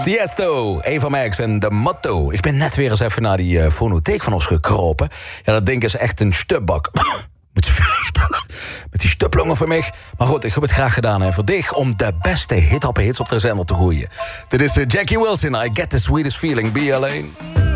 Tiesto, Eva Max en de Motto. Ik ben net weer eens even naar die fonotheek van ons gekropen. Ja, dat ding is echt een stupbak. Met die stuplongen voor mij. Maar goed, ik heb het graag gedaan en voor dich om de beste hits op de zender te groeien. Dit is Jackie Wilson, I Get the Sweetest Feeling, Be Alleen.